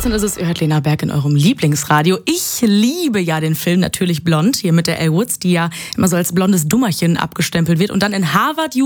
18 ist es, ihr hört Lena Berg in eurem Lieblingsradio. Ich liebe ja den Film natürlich Blond, hier mit der Elle Woods, die ja immer so als blondes Dummerchen abgestempelt wird und dann in Harvard